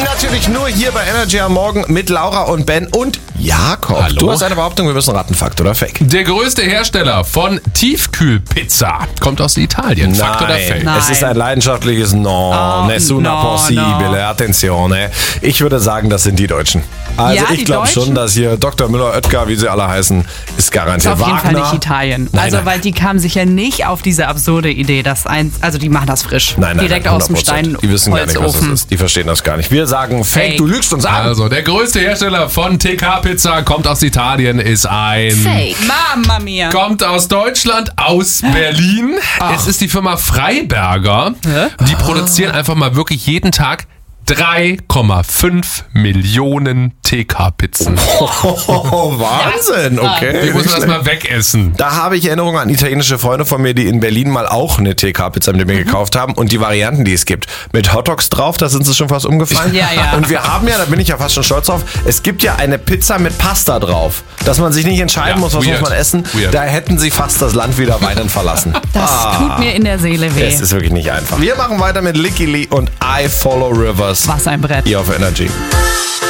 Natürlich nur hier bei Energy am Morgen mit Laura und Ben und Jakob. Hallo. Du hast eine Behauptung, wir müssen raten, Fakt oder Fake? Der größte Hersteller von Tiefkühlpizza kommt aus Italien. Fakt oder Fake? Es ist ein leidenschaftliches No, nessuna possibile, attenzione. Ich würde sagen, das sind die Deutschen. Also Ja, ich die glaube schon, Deutschen? dass hier Dr. Müller, Oetker, wie sie alle heißen, ist garantiert Auf jeden Fall Wagner. nicht Italien. Nein, also, nein. weil die kamen sicher nicht auf diese absurde Idee, dass die machen das frisch. Nein, Direkt nein, aus dem 100%. Die wissen gar nicht, was es Steinholzofen. ist. Die verstehen das gar nicht. Wir sagen Fake, Fake. du lügst uns an. Also, der größte Hersteller von TK-Pizza kommt aus Italien, ist ein... Fake. Mamma mia. Kommt aus Deutschland, aus Berlin. Es ist die Firma Freiberger. Die produzieren einfach mal wirklich jeden Tag 3,5 Millionen TK-Pizzen. Oh, Wahnsinn, okay. Die muss man erstmal wegessen. Da habe ich Erinnerungen an italienische Freunde von mir, die in Berlin mal auch eine TK-Pizza mit mir gekauft haben und die Varianten, die es gibt. Mit Hotdogs drauf, da sind sie schon fast umgefallen. Ja, ja. Und wir haben ja, da bin ich ja fast schon stolz drauf, es gibt ja eine Pizza mit Pasta drauf. Dass man sich nicht entscheiden Ja, muss, was weird. muss man essen. Weird. Da hätten sie fast das Land wieder weinend verlassen. Das tut mir in der Seele weh. Es ist wirklich nicht einfach. Wir machen weiter mit Licky Lee und I Follow Rivers. Was ein Brett. Hier auf Energy.